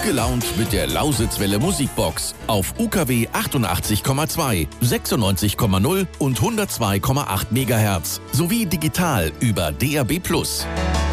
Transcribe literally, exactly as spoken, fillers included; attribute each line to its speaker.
Speaker 1: gelaunt mit der Lausitzwelle Musikbox auf U K W achtundachtzig Komma zwei, sechsundneunzig Komma null und hundertzwei Komma acht Megahertz sowie digital über D A B plus.